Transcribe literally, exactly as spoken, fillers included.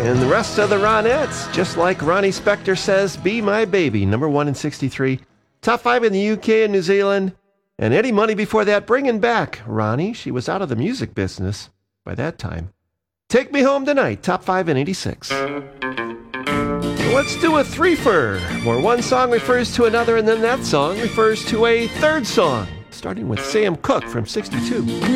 And the rest of the Ronettes, just like Ronnie Spector says, Be My Baby, number one in sixty-three. Top five in the U K and New Zealand. And Eddie Money before that, bringing back Ronnie. She was out of the music business by that time. Take Me Home Tonight, top five in eighty-six. Let's do a threefer, where one song refers to another and then that song refers to a third song, starting with Sam Cooke from sixty-two.